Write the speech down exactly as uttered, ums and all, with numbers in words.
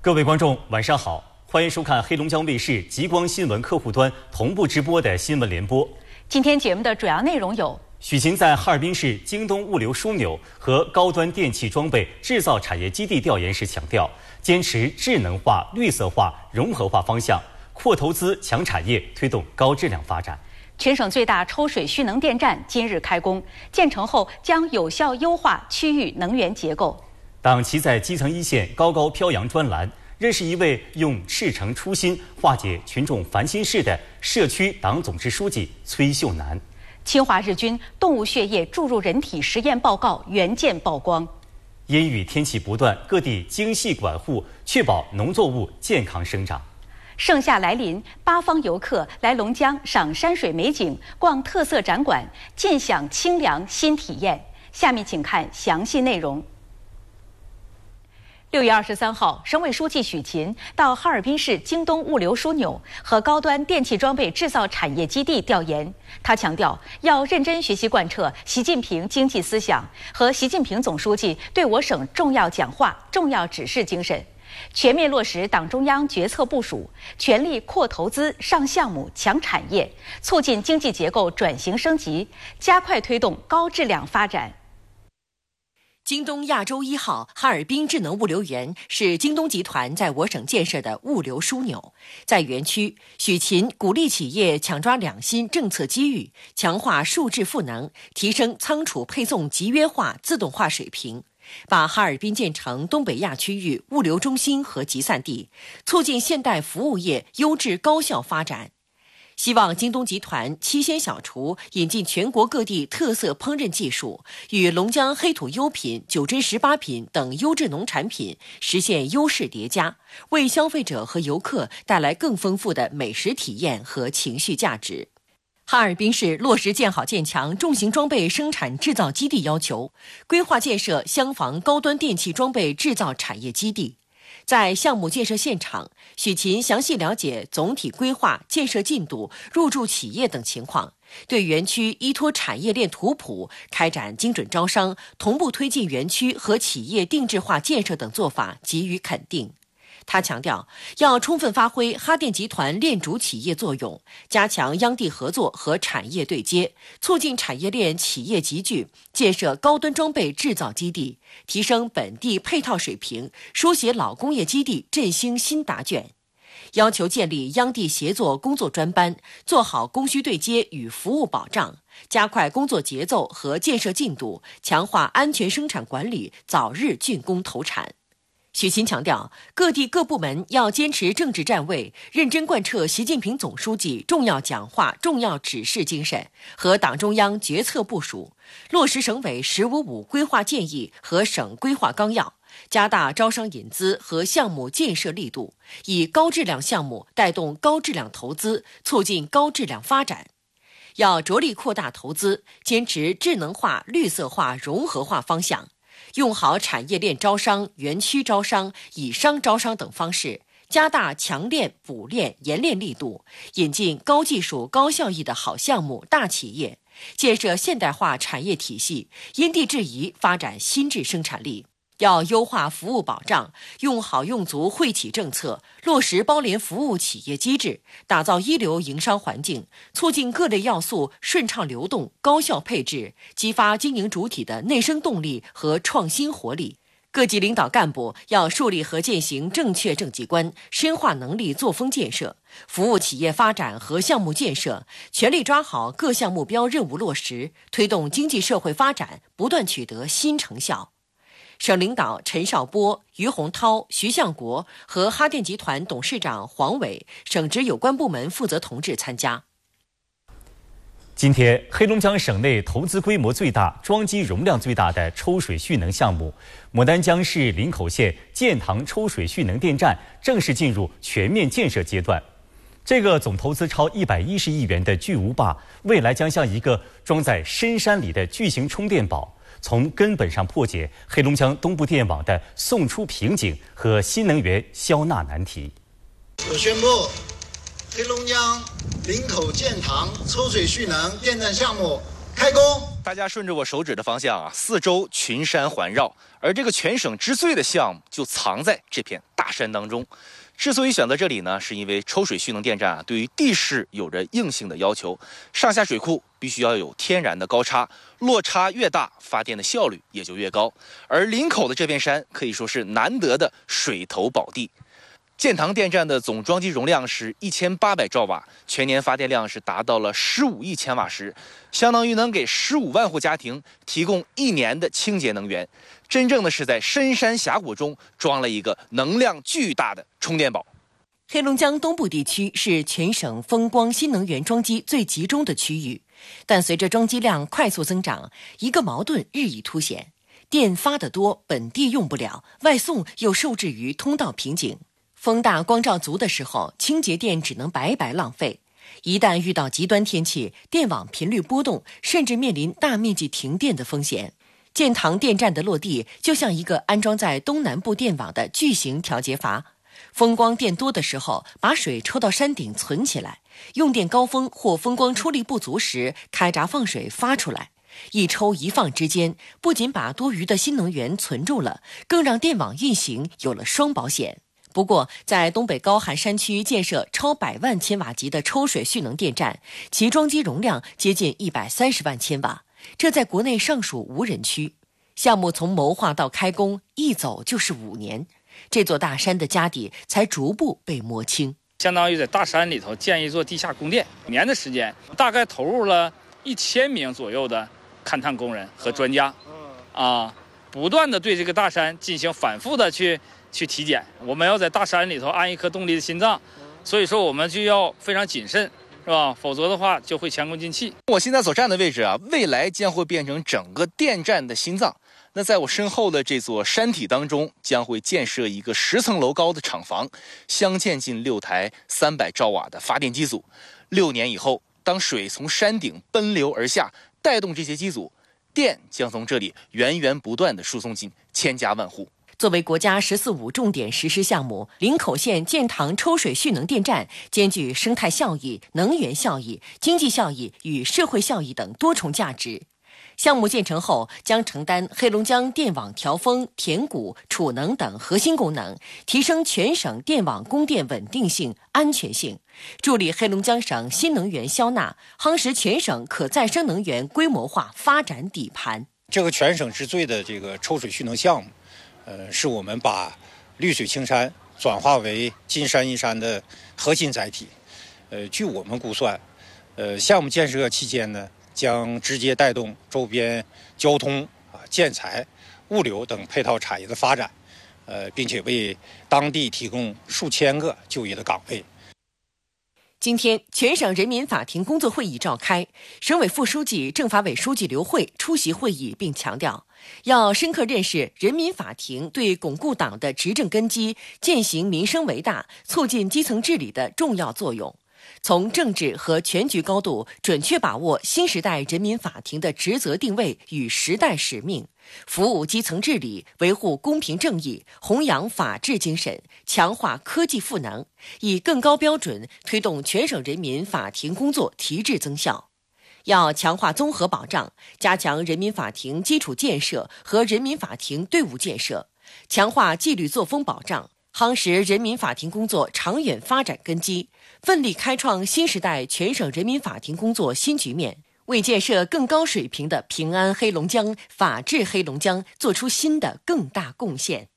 各位观众，晚上好，欢迎收看黑龙江卫视极光新闻客户端同步直播的新闻联播。 今天节目的主要内容有： 许勤在哈尔滨市京东物流枢纽和高端电气装备制造产业基地调研时强调，坚持智能化、绿色化、融合化方向，扩投资、强产业，推动高质量发展。 全省最大抽水蓄能电站今日开工，建成后将有效优化区域能源结构。 党旗在基层一线高高飘扬专栏，认识一位用赤诚初心化解群众烦心事的社区党总支书记崔秀楠。 侵华日军动物血液注入人体实验报告原件曝光。 阴雨天气不断，各地精细管护，确保农作物健康生长。 盛夏来临，八方游客来龙江赏山水美景，逛特色展馆，尽享清凉新体验。下面请看详细内容。六月二十三号，省委书记许勤到哈尔滨市京东物流枢纽和高端电气装备制造产业基地调研。他强调，要认真学习贯彻习近平经济思想和习近平总书记对我省重要讲话、重要指示精神，全面落实党中央决策部署，全力扩投资、上项目、强产业，促进经济结构转型升级，加快推动高质量发展。 京东亚洲一号哈尔滨智能物流园是京东集团在我省建设的物流枢纽。在园区，许勤鼓励企业抢抓两新政策机遇，强化数字赋能，提升仓储配送集约化、自动化水平，把哈尔滨建成东北亚区域物流中心和集散地，促进现代服务业优质高效发展。希望京东集团七鲜小厨引进全国各地特色烹饪技术，与龙江黑土优品、九珍十八品等优质农产品实现优势叠加，为消费者和游客带来更丰富的美食体验和情绪价值。哈尔滨市落实建好建强重型装备生产制造基地要求，规划建设厢房高端电气装备制造产业基地。在项目建设现场，许勤详细了解总体规划、建设进度、入驻企业等情况，对园区依托产业链图谱开展精准招商、同步推进园区和企业定制化建设等做法给予肯定。他强调，要充分发挥哈电集团链主企业作用，加强央地合作和产业对接，促进产业链企业集聚，建设高端装备制造基地，提升本地配套水平，书写老工业基地振兴新答卷。要求建立央地协作工作专班，做好供需对接与服务保障，加快工作节奏和建设进度，强化安全生产管理，早日竣工投产。许勤强调，各地各部门要坚持政治站位，认真贯彻习近平总书记重要讲话、重要指示精神和党中央决策部署，落实省委“十五五”规划建议和省规划纲要，加大招商引资和项目建设力度，以高质量项目带动高质量投资，促进高质量发展。要着力扩大投资，坚持智能化、绿色化、融合化方向，用好产业链招商、园区招商、以商招商等方式，加大强链、补链、研链力度，引进高技术、高效益的好项目、大企业，建设现代化产业体系，因地制宜发展新质生产力。要优化服务保障，用好用足惠企政策，落实包联服务企业机制，打造一流营商环境，促进各类要素顺畅流动、高效配置，激发经营主体的内生动力和创新活力。各级领导干部要树立和践行正确政绩观，深化能力作风建设，服务企业发展和项目建设，全力抓好各项目标任务落实，推动经济社会发展不断取得新成效。省领导陈少波、于洪涛、徐向国和哈电集团董事长黄伟、省直有关部门负责同志参加。 今天，黑龙江省内投资规模最大、装机容量最大的抽水蓄能项目——牡丹江市林口县建塘抽水蓄能电站正式进入全面建设阶段。这个总投资超一百一十亿元的巨无霸，未来将像一个装在深山里的巨型充电宝，从根本上破解黑龙江东部电网的送出瓶颈和新能源消纳难题。 我宣布，黑龙江林口建塘抽水蓄能电站项目开工。 大家顺着我手指的方向啊，四周群山环绕，而这个全省之最的项目就藏在这片大山当中。之所以选择这里呢，是因为抽水蓄能电站啊，对于地势有着硬性的要求，上下水库必须要有天然的高差，落差越大，发电的效率也就越高。而林口的这片山可以说是难得的水头宝地。建塘电站的总装机容量是一千八百兆瓦，全年发电量是达到了十五亿千瓦时，相当于能给十五万户家庭提供一年的清洁能源。真正的是在深山峡谷中装了一个能量巨大的充电宝。 黑龙江东部地区是全省风光新能源装机最集中的区域，但随着装机量快速增长，一个矛盾日益凸显：电发得多，本地用不了，外送又受制于通道瓶颈。风大光照足的时候，清洁电只能白白浪费。一旦遇到极端天气，电网频率波动，甚至面临大面积停电的风险。建塘电站的落地就像一个安装在东南部电网的巨型调节阀。风光电多的时候，把水抽到山顶存起来；用电高峰或风光出力不足时，开闸放水发出来。一抽一放之间，不仅把多余的新能源存住了，更让电网运行有了双保险。不过，在东北高寒山区建设超百万千瓦级的抽水蓄能电站，其装机容量接近一百三十万千瓦，这在国内尚属无人区。项目从谋划到开工，一走就是五年，这座大山的家底才逐步被摸清。 相当于在大山里头建一座地下供电，五年的时间，大概投入了一千名左右的勘探工人和专家，啊，不断的对这个大山进行反复的去。去体检，我们要在大山里头安一颗动力的心脏，所以说我们就要非常谨慎，是吧？否则的话就会前功尽弃。 我现在所站的位置啊，未来将会变成整个电站的心脏。那在我身后的这座山体当中，将会建设一个十层楼高的厂房，镶嵌进六台三百兆瓦的发电机组。六年以后，当水从山顶奔流而下，带动这些机组，电将从这里源源不断地输送进千家万户。 作为国家“十四五”重点实施项目，林口县建塘抽水蓄能电站兼具生态效益、能源效益、经济效益与社会效益等多重价值。项目建成后，将承担黑龙江电网调峰、填谷、储能等核心功能，提升全省电网供电稳定性、安全性，助力黑龙江省新能源消纳，夯实全省可再生能源规模化发展底盘。 这个全省之最的这个抽水蓄能项目，呃，是我们把绿水青山转化为金山银山的核心载体。呃，据我们估算，呃，项目建设期间呢，将直接带动周边交通啊、建材、物流等配套产业的发展，呃，并且为当地提供数千个就业的岗位。 今天，全省人民法庭工作会议召开，省委副书记、政法委书记刘慧出席会议，并强调，要深刻认识人民法庭对巩固党的执政根基、践行民生为大、促进基层治理的重要作用。从政治和全局高度准确把握新时代人民法庭的职责定位与时代使命，服务基层治理，维护公平正义，弘扬法治精神，强化科技赋能，以更高标准推动全省人民法庭工作提质增效。要强化综合保障，加强人民法庭基础建设和人民法庭队伍建设，强化纪律作风保障，夯实人民法庭工作长远发展根基，奋力开创新时代全省人民法庭工作新局面，为建设更高水平的平安黑龙江、法治黑龙江做出新的更大贡献。